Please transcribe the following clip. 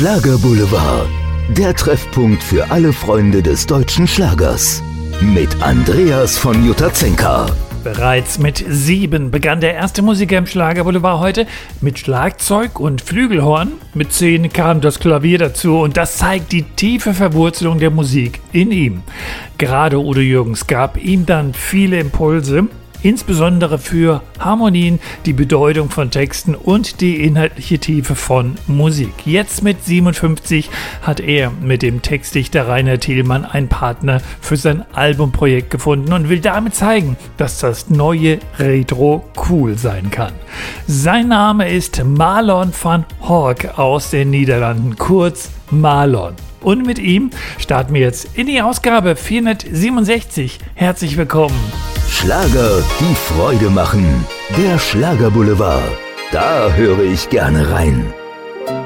Schlagerboulevard, der Treffpunkt für alle Freunde des deutschen Schlagers. Mit Andreas von Jutazenka. Bereits mit 7 begann der erste Musiker im Schlagerboulevard heute mit Schlagzeug und Flügelhorn. Mit 10 kam das Klavier dazu und das zeigt die tiefe Verwurzelung der Musik in ihm. Gerade Udo Jürgens gab ihm dann viele Impulse, insbesondere für Harmonien, die Bedeutung von Texten und die inhaltliche Tiefe von Musik. Jetzt mit 57 hat er mit dem Textdichter Rainer Thielmann einen Partner für sein Albumprojekt gefunden und will damit zeigen, dass das neue Retro cool sein kann. Sein Name ist Marlon van Horck aus den Niederlanden, kurz Marlon. Und mit ihm starten wir jetzt in die Ausgabe 467. Herzlich willkommen. Schlager, die Freude machen. Der Schlagerboulevard. Da höre ich gerne rein.